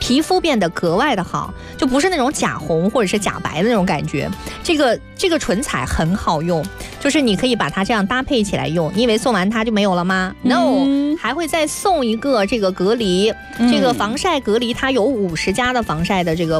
皮肤变得格外的好，就不是那种假红或者是假白的那种感觉。这个唇彩很好用，就是你可以把它这样搭配起来用。你以为送完它就没有了吗 ？No， 还会再送一个这个隔离，这个防晒隔离，它有50加的防晒的这个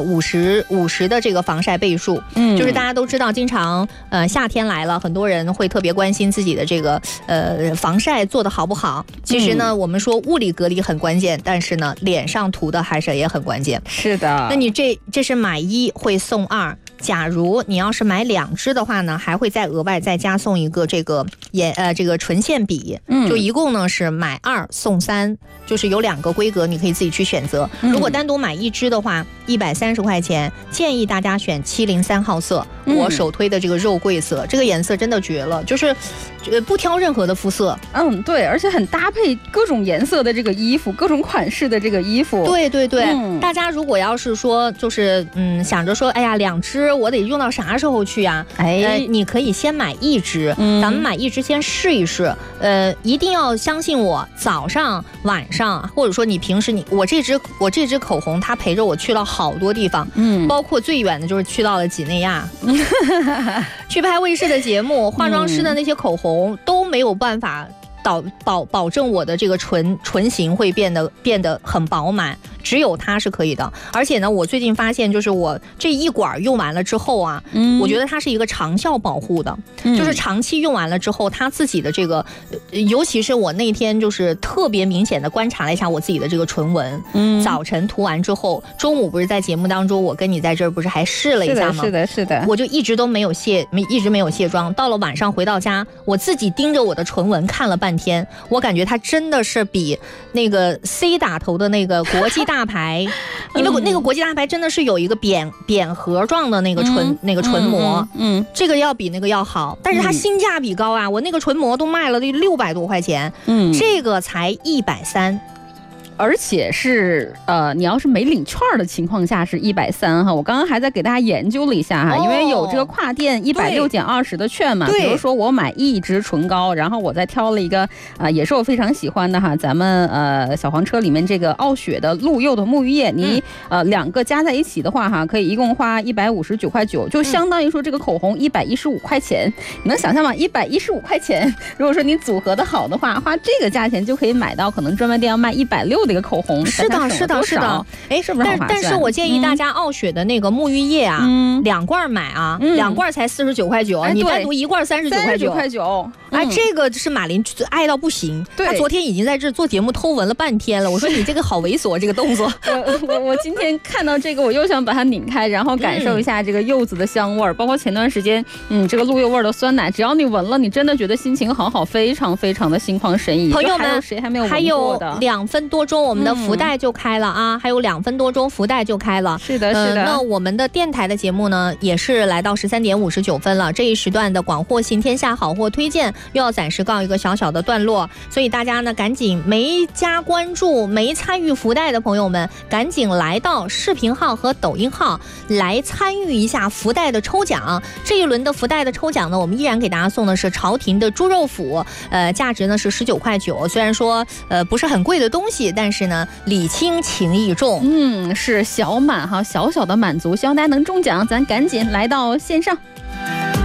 50的这个防晒倍数。就是大家都知道，经常夏天来了，很多人会特别关心自己的这个防晒做得好不好。其实呢，我们说物理隔离很关键，但是呢，脸上涂的还是也很关键。 是的， 那你这是买1会送2。假如你要是买2支的话呢，还会再额外再加送一个这个唇线笔，就一共呢是买2送3，就是有2个规格，你可以自己去选择。如果单独买1支的话，130块钱，建议大家选703号色，我首推的这个肉桂色，这个颜色真的绝了，就是不挑任何的肤色。 对，而且很搭配各种颜色的这个衣服，各种款式的这个衣服。 对，大家如果要是说就是想着说，哎呀2支我得用到啥时候去呀？你可以先买1支，咱们买1支先试一试。一定要相信我，早上晚上，或者说你平时我这支口红，它陪着我去了好多地方，包括最远的就是去到了几内亚，去拍卫视的节目，化妆师的那些口红都没有办法保证我的这个唇形会变得很饱满，只有它是可以的。而且呢，我最近发现，就是我这一管用完了之后啊，我觉得它是一个长效保护的，就是长期用完了之后，它自己的这个，尤其是我那天就是特别明显的观察了一下我自己的这个唇纹，早晨涂完之后，中午不是在节目当中，我跟你在这儿不是还试了一下吗？ 是的， 我就一直没有卸妆，到了晚上回到家，我自己盯着我的唇纹看了半天，我感觉它真的是比那个 C 打头的那个国际大牌，因为那个国际大牌真的是有一个扁盒状的那个唇膜，这个要比那个要好，但是它性价比高啊，我那个唇膜都卖了600多块钱，这个才130。 而且是你要是没领券的情况下是130哈，我刚刚还在给大家研究了一下哈，因为有这个跨店160减20的券嘛，比如说我买1支唇膏，然后我再挑了一个也是我非常喜欢的哈，咱们小黄车里面这个傲雪的鹿柚的沐浴液，你2个加在一起的话哈，可以一共花159块9，就相当于说这个口红115块钱，你能想象吗？115块钱，如果说你组合的好的话，花这个价钱就可以买到可能专卖店要卖160的一个口红。 是的， 哎，是不是好划算？ 但是我建议大家傲雪的那个沐浴液啊，2罐买啊，2罐才49块9，你单独1罐39块9。哎，这个是马林爱到不行，他昨天已经在这做节目偷闻了半天了。我说你这个好猥琐，这个动作。 我今天看到这个，我又想把它拧开，然后感受一下这个柚子的香味儿，包括前段时间这个鹿柚味的酸奶，只要你闻了，你真的觉得心情好，非常非常的心旷神怡。 朋友们， 谁还没有闻过的？ 还有2分多钟，我们的福袋就开了啊！还有2分多钟，福袋就开了。 是的。 那我们的电台的节目呢，也是来到13点59分了。这一时段的广货行天下好货推荐又要暂时告一个小小的段落，所以大家呢赶紧没加关注、没参与福袋的朋友们，赶紧来到视频号和抖音号来参与一下福袋的抽奖。这一轮的福袋的抽奖呢，我们依然给大家送的是朝廷的猪肉脯，价值呢是19块9。虽然说不是很贵的东西，但是呢礼轻情意重， 是小满哈，小小的满足，希望大家能中奖，咱赶紧来到线上。